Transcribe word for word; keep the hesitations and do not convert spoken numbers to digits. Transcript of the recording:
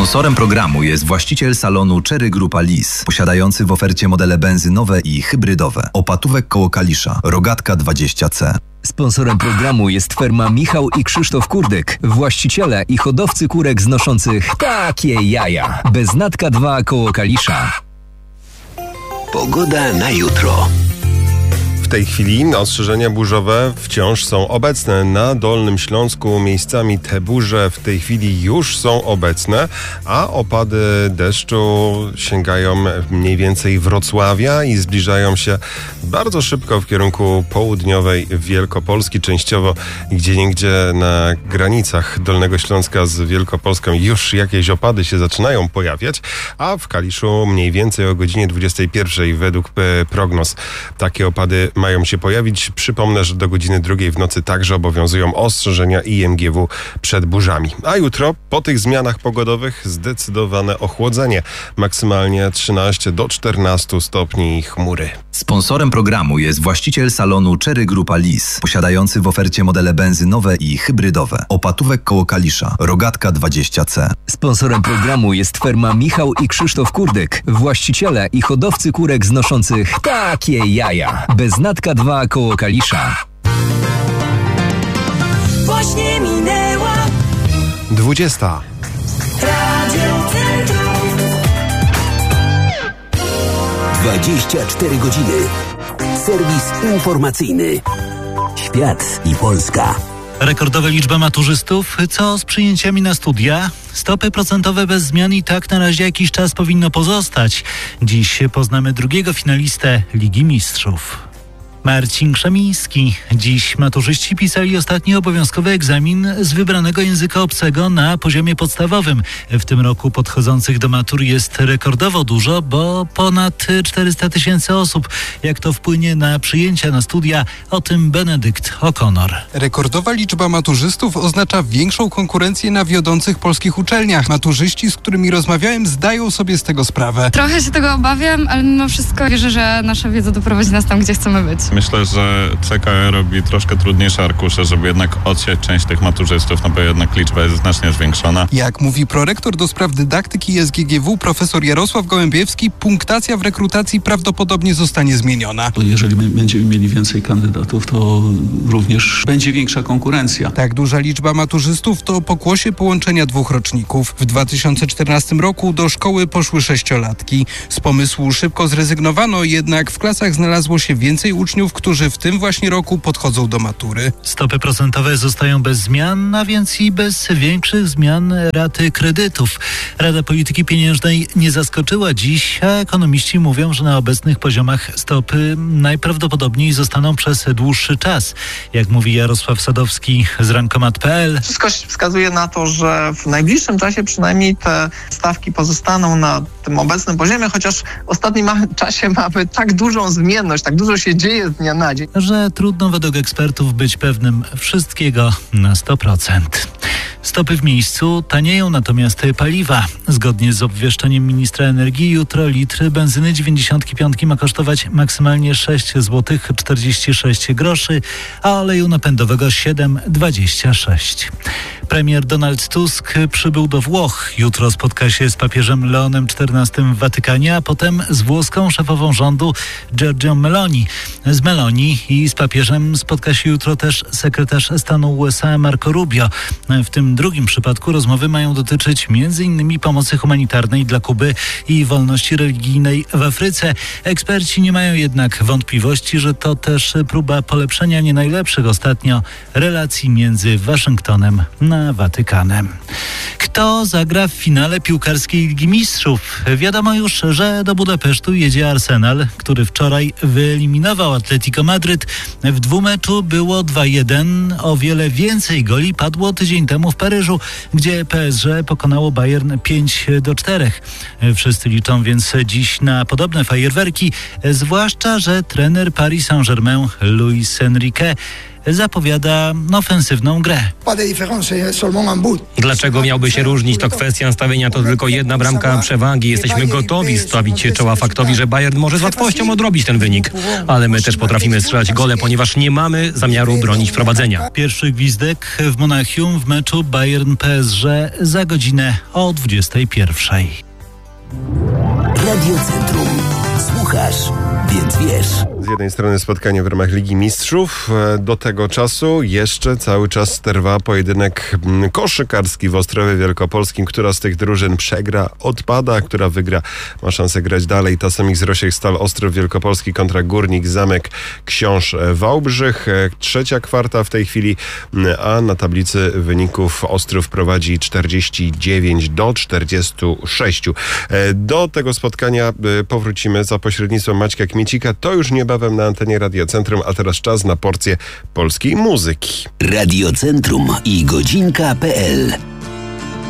Sponsorem programu jest właściciel salonu Cherry Grupa Lis, posiadający w ofercie modele benzynowe i hybrydowe. Opatówek koło Kalisza, Rogatka dwadzieścia C. Sponsorem programu jest firma Michał i Krzysztof Kurdek, właściciele i hodowcy kurek znoszących takie jaja. Beznatka dwa koło Kalisza. Pogoda na jutro. W tej chwili ostrzeżenia burzowe wciąż są obecne na Dolnym Śląsku. Miejscami te burze w tej chwili już są obecne, a opady deszczu sięgają mniej więcej Wrocławia i zbliżają się bardzo szybko w kierunku południowej Wielkopolski. Częściowo gdzieniegdzie na granicach Dolnego Śląska z Wielkopolską już jakieś opady się zaczynają pojawiać, a w Kaliszu mniej więcej o godzinie dwudziestej pierwszej według prognoz takie opady mają się pojawić. Przypomnę, że do godziny drugiej w nocy także obowiązują ostrzeżenia I M G W przed burzami. A jutro po tych zmianach pogodowych zdecydowane ochłodzenie. Maksymalnie trzynaście do czternastu stopni chmury. Sponsorem programu jest właściciel salonu Cherry Grupa Lis, posiadający w ofercie modele benzynowe i hybrydowe. Opatówek koło Kalisza, Rogatka dwadzieścia C. Sponsorem programu jest firma Michał i Krzysztof Kurdek, właściciele i hodowcy kurek znoszących takie jaja. Beznatka dwa koło Kalisza. Właśnie minęła dwudziesta. Radio Centrum. dwadzieścia cztery godziny. Serwis informacyjny. Świat i Polska. Rekordowa liczba maturzystów. Co z przyjęciami na studia? Stopy procentowe bez zmian i tak na razie jakiś czas powinno pozostać. Dziś poznamy drugiego finalistę Ligi Mistrzów. Marcin Krzemiński. Dziś maturzyści pisali ostatni obowiązkowy egzamin z wybranego języka obcego na poziomie podstawowym. W tym roku podchodzących do matur jest rekordowo dużo, bo ponad czterysta tysięcy osób. Jak to wpłynie na przyjęcia na studia? O tym Benedykt O'Connor. Rekordowa liczba maturzystów oznacza większą konkurencję na wiodących polskich uczelniach. Maturzyści, z którymi rozmawiałem, zdają sobie z tego sprawę. Trochę się tego obawiam, ale mimo wszystko wierzę, że nasza wiedza doprowadzi nas tam, gdzie chcemy być. Myślę, że C K E robi troszkę trudniejsze arkusze, żeby jednak odsiać część tych maturzystów, no bo jednak liczba jest znacznie zwiększona. Jak mówi prorektor do spraw dydaktyki S G G W profesor Jarosław Gołębiewski, punktacja w rekrutacji prawdopodobnie zostanie zmieniona. Jeżeli będziemy mieli więcej kandydatów, to również będzie większa konkurencja. Tak duża liczba maturzystów to pokłosie połączenia dwóch roczników. W dwa tysiące czternastym roku do szkoły poszły sześciolatki. Z pomysłu szybko zrezygnowano, jednak w klasach znalazło się więcej uczniów, którzy w tym właśnie roku podchodzą do matury. Stopy procentowe zostają bez zmian, a więc i bez większych zmian raty kredytów. Rada Polityki Pieniężnej nie zaskoczyła dziś, a ekonomiści mówią, że na obecnych poziomach stopy najprawdopodobniej zostaną przez dłuższy czas. Jak mówi Jarosław Sadowski z rankomat kropka p l. Wszystko wskazuje na to, że w najbliższym czasie przynajmniej te stawki pozostaną na tym obecnym poziomie, chociaż w ostatnim czasie mamy tak dużą zmienność, tak dużo się dzieje z dnia na dzień, że trudno według ekspertów być pewnym wszystkiego na sto procent. Stopy w miejscu, tanieją natomiast paliwa. Zgodnie z obwieszczeniem ministra energii jutro litr benzyny dziewięćdziesiątki piątki ma kosztować maksymalnie sześć złotych czterdzieści sześć groszy, a oleju napędowego siedem dwadzieścia sześć. Premier Donald Tusk przybył do Włoch. Jutro spotka się z papieżem Leonem czternastym w Watykanie, a potem z włoską szefową rządu Giorgią Meloni. Z Meloni i z papieżem spotka się jutro też sekretarz stanu U S A Marco Rubio. W tym drugim przypadku rozmowy mają dotyczyć między innymi pomocy humanitarnej dla Kuby i wolności religijnej w Afryce. Eksperci nie mają jednak wątpliwości, że to też próba polepszenia nie najlepszych ostatnio relacji między Waszyngtonem a Watykanem. Kto zagra w finale piłkarskiej Ligi Mistrzów? Wiadomo już, że do Budapesztu jedzie Arsenal, który wczoraj wyeliminował Atletico Madryt. W dwumeczu było dwa jeden. O wiele więcej goli padło tydzień temu w Paryżu, gdzie P S G pokonało Bayern pięć do czterech. Wszyscy liczą więc dziś na podobne fajerwerki, zwłaszcza że trener Paris Saint-Germain Luis Enrique zapowiada ofensywną grę. Dlaczego miałby się różnić? To kwestia nastawienia, to tylko jedna bramka przewagi. Jesteśmy gotowi stawić czoła faktowi, że Bayern może z łatwością odrobić ten wynik. Ale my też potrafimy strzelać gole, ponieważ nie mamy zamiaru bronić prowadzenia. Pierwszy gwizdek w Monachium w meczu Bayern-P S G za godzinę o dwudziestej pierwszej. Radio Centrum. Słuchasz, więc wiesz. Z jednej strony spotkanie w ramach Ligi Mistrzów. Do tego czasu jeszcze cały czas trwa pojedynek koszykarski w Ostrowie Wielkopolskim. Która z tych drużyn przegra, odpada, która wygra, ma szansę grać dalej. To są Rosiek Stal Ostrów Wielkopolski kontra Górnik Zamek Książ Wałbrzych. Trzecia kwarta w tej chwili, a na tablicy wyników Ostrów prowadzi czterdzieści dziewięć do czterdziestu sześciu. Do tego spotkania powrócimy za pośrednictwem Maćka Kmiecika. To już niebawem na antenie Radio Centrum, a teraz czas na porcję polskiej muzyki. Radio Centrum i godzinka kropka pe el.